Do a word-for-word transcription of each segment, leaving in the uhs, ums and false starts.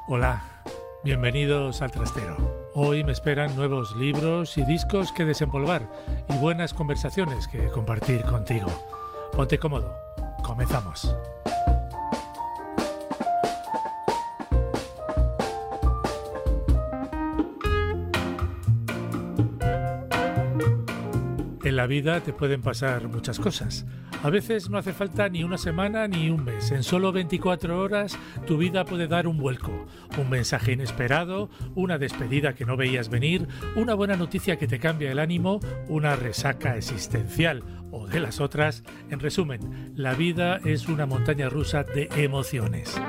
Hola, bienvenidos al Trastero. Hoy me esperan nuevos libros y discos que desempolvar y buenas conversaciones que compartir contigo. Ponte cómodo, comenzamos. En la vida te pueden pasar muchas cosas. A veces no hace falta ni una semana ni un mes. En solo veinticuatro horas tu vida puede dar un vuelco. Un mensaje inesperado, una despedida que no veías venir, una buena noticia que te cambia el ánimo, una resaca existencial o de las otras. En resumen, la vida es una montaña rusa de emociones.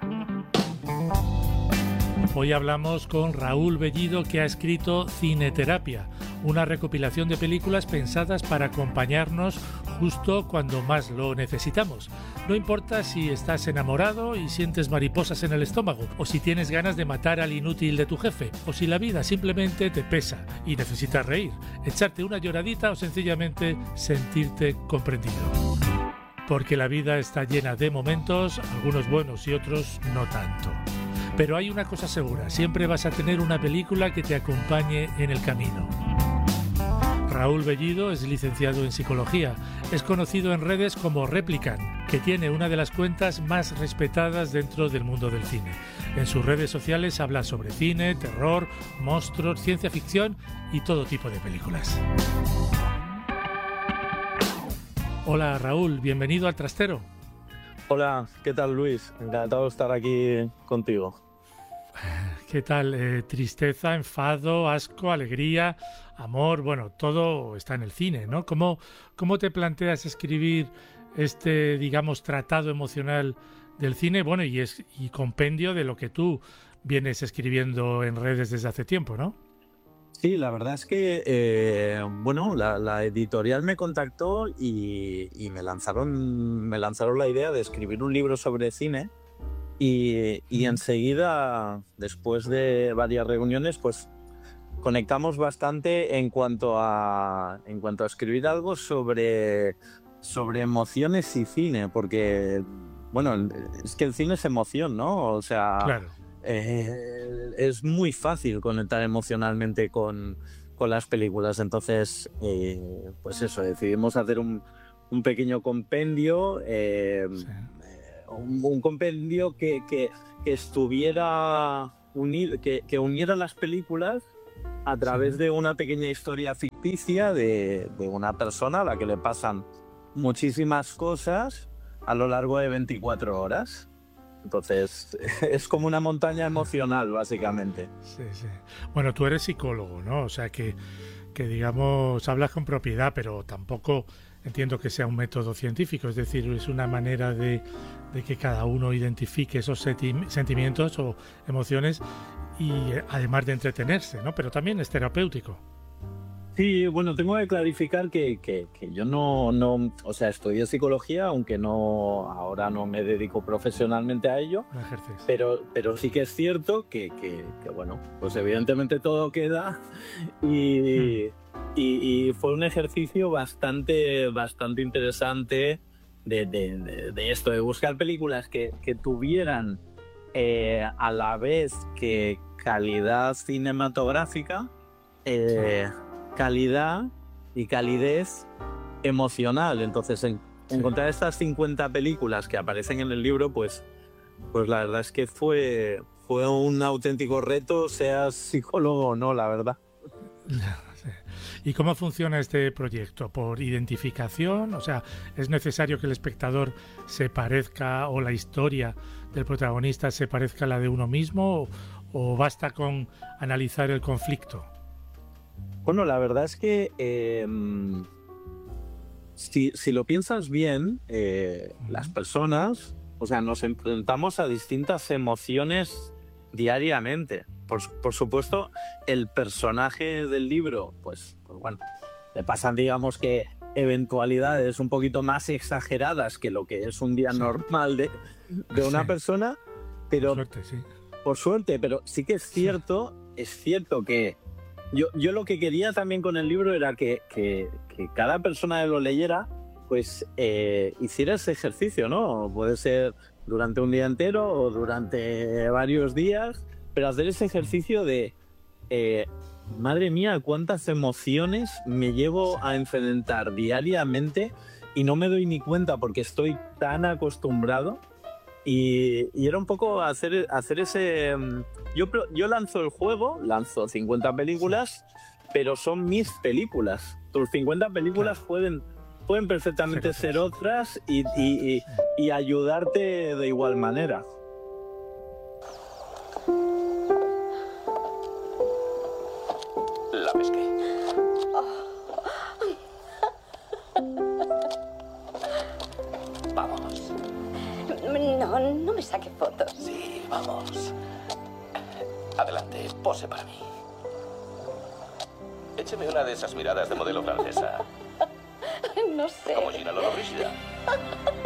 Hoy hablamos con Raúl Bellido, que ha escrito Cineterapia, una recopilación de películas pensadas para acompañarnos justo cuando más lo necesitamos. No importa si estás enamorado y sientes mariposas en el estómago, o si tienes ganas de matar al inútil de tu jefe, o si la vida simplemente te pesa y necesitas reír, echarte una lloradita o sencillamente sentirte comprendido. Porque la vida está llena de momentos, algunos buenos y otros no tanto. Pero hay una cosa segura, siempre vas a tener una película que te acompañe en el camino. Raúl Bellido es licenciado en Psicología, es conocido en redes como Replicant, que tiene una de las cuentas más respetadas dentro del mundo del cine. En sus redes sociales habla sobre cine, terror, monstruos, ciencia ficción y todo tipo de películas. Hola Raúl, bienvenido al Trastero. Hola, ¿qué tal Luis? Encantado de estar aquí contigo. ¿Qué tal? Eh, tristeza, enfado, asco, alegría, amor, bueno, todo está en el cine, ¿no? ¿Cómo, cómo te planteas escribir este, digamos, tratado emocional del cine? Bueno, y, es, y compendio de lo que tú vienes escribiendo en redes desde hace tiempo, ¿no? Sí, la verdad es que, eh, bueno, la, la editorial me contactó y, y me lanzaron, me lanzaron la idea de escribir un libro sobre cine y, y enseguida, después de varias reuniones, pues conectamos bastante en cuanto a, en cuanto a escribir algo sobre, sobre emociones y cine, porque, bueno, es que el cine es emoción, ¿no? O sea... Claro. Eh, es muy fácil conectar emocionalmente con, con las películas, entonces eh, pues eso, decidimos hacer un, un pequeño compendio, eh, Sí. un, un compendio que, que, que estuviera unido, que, que uniera las películas a través Sí. de una pequeña historia ficticia de, de una persona a la que le pasan muchísimas cosas a lo largo de veinticuatro horas. Entonces, es como una montaña emocional, básicamente. Sí, sí. Bueno, tú eres psicólogo, ¿no? O sea que, que, digamos, hablas con propiedad, pero tampoco entiendo que sea un método científico. Es decir, es una manera de, de que cada uno identifique esos senti- sentimientos o emociones y eh, además de entretenerse, ¿no? Pero también es terapéutico. Sí, bueno, tengo que clarificar que, que, que yo no, no, o sea, estudié psicología, aunque no, ahora no me dedico profesionalmente a ello, No ejerces. pero, pero sí que es cierto que, que, que bueno, pues evidentemente todo queda y, hmm. y, y fue un ejercicio bastante, bastante interesante de, de, de, de esto, de buscar películas que, que tuvieran eh, a la vez que calidad cinematográfica, eh, sí. calidad y calidez emocional. Entonces, en, sí. encontrar estas cincuenta películas que aparecen en el libro, pues, pues la verdad es que fue, fue un auténtico reto, seas psicólogo o no, la verdad. ¿Y cómo funciona este proyecto? ¿Por identificación? O sea, ¿es necesario que el espectador se parezca o la historia del protagonista se parezca a la de uno mismo? ¿O, o basta con analizar el conflicto? Bueno, la verdad es que eh, si, si lo piensas bien, eh, uh-huh. las personas, o sea, nos enfrentamos a distintas emociones diariamente. Por, por supuesto, el personaje del libro, pues, pues bueno, le pasan, digamos que, eventualidades un poquito más exageradas que lo que es un día sí. normal de, de una sí. persona, pero por suerte, sí. por suerte, pero sí que es cierto, sí. es cierto que Yo, yo lo que quería también con el libro era que, que, que cada persona que lo leyera, pues eh, hiciera ese ejercicio, ¿no? Puede ser durante un día entero o durante varios días, pero hacer ese ejercicio de, eh, madre mía, cuántas emociones me llevo a enfrentar diariamente y no me doy ni cuenta porque estoy tan acostumbrado. Y, y era un poco hacer, hacer ese... Yo, yo lanzo el juego, lanzo cincuenta películas, pero son mis películas. Tus cincuenta películas claro. pueden, pueden perfectamente ser otras y, y, y, y ayudarte de igual manera. La pesqué. Vamos. No, no me saque fotos. Sí, vamos. Adelante, pose para mí. Écheme una de esas miradas de modelo francesa. No sé. Como Gina Lollobrigida.